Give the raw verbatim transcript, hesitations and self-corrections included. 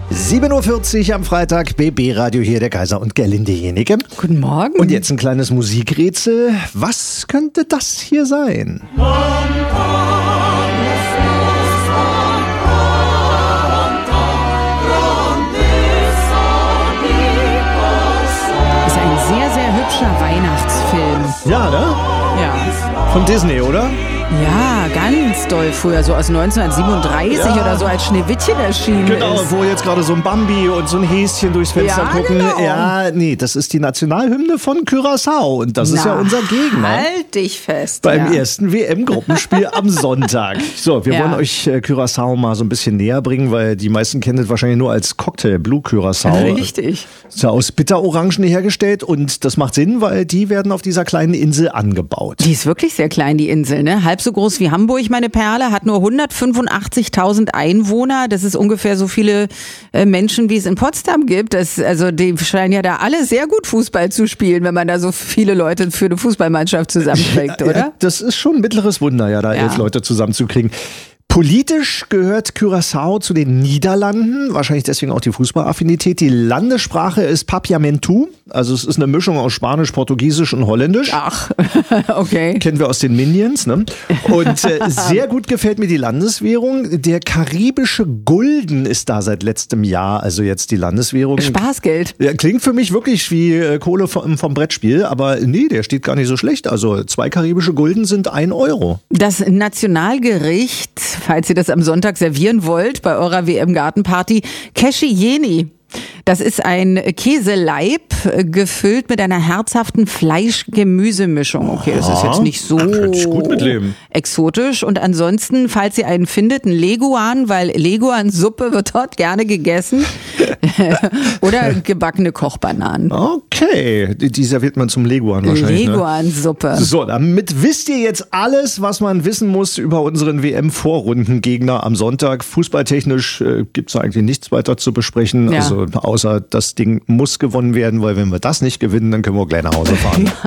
sieben Uhr vierzig am Freitag, B B-Radio hier, der Kaiser und Gerlinde Jenecke. Guten Morgen. Und jetzt ein kleines Musikrätsel. Was könnte das hier sein? Ist ein sehr, sehr hübscher Weihnachtsfilm. Ja, ne? Ja. Von Disney, oder? Ja, ganz doll früher, so aus neunzehnhundertsiebenunddreißig Ja. oder so, als Schneewittchen erschienen Genau, ist. wo jetzt gerade so ein Bambi und so ein Häschen durchs Fenster Ja, gucken. genau. Ja, nee, das ist die Nationalhymne von Curaçao und das ist ja Na, unser Gegner. Halt dich fest. Beim ja. ersten W M-Gruppenspiel am Sonntag. So, wir Ja. wollen euch äh, Curaçao mal so ein bisschen näher bringen, weil die meisten kennen das wahrscheinlich nur als Cocktail Blue Curaçao. Richtig. Ist ja aus Bitterorangen hergestellt und das macht Sinn, weil die werden auf dieser kleinen Insel angebaut. Die ist wirklich sehr klein, die Insel, ne? Halb so groß wie Hamburg, meine Perle, hat nur hundertfünfundachtzigtausend Einwohner. Das ist ungefähr so viele äh, Menschen, wie es in Potsdam gibt. Das, also die scheinen ja da alle sehr gut Fußball zu spielen, wenn man da so viele Leute für eine Fußballmannschaft zusammenkriegt, oder? Ja, das ist schon ein mittleres Wunder, ja, da Ja. elf Leute zusammenzukriegen. Politisch gehört Curaçao zu den Niederlanden, wahrscheinlich deswegen auch die Fußballaffinität. Die Landessprache ist Papiamentu, also es ist eine Mischung aus Spanisch, Portugiesisch und Holländisch. Ach, okay. Kennen wir aus den Minions, ne? Und äh, sehr gut gefällt mir die Landeswährung. Der karibische Gulden ist da seit letztem Jahr, also jetzt die Landeswährung. Spaßgeld. Ja, klingt für mich wirklich wie äh, Kohle vom, vom Brettspiel, aber nee, der steht gar nicht so schlecht. Also zwei karibische Gulden sind ein Euro. Das Nationalgericht, falls ihr das am Sonntag servieren wollt, bei eurer W M-Gartenparty, Keshieni. Das ist ein Käseleib, äh, gefüllt mit einer herzhaften Fleisch-Gemüse-Mischung. Okay, das ist jetzt nicht so Ach, könnte ich gut mitleben. exotisch. Und ansonsten, falls ihr einen findet, ein Leguan, weil Leguan-Suppe wird dort gerne gegessen. Oder gebackene Kochbananen. Okay, die, die serviert man zum Leguan wahrscheinlich. Ne? Leguan-Suppe. So, damit wisst ihr jetzt alles, was man wissen muss über unseren W M-Vorrundengegner am Sonntag. Fußballtechnisch äh, gibt es eigentlich nichts weiter zu besprechen. Ja. Also außer das Ding muss gewonnen werden, weil wenn wir das nicht gewinnen, dann können wir auch gleich nach Hause fahren.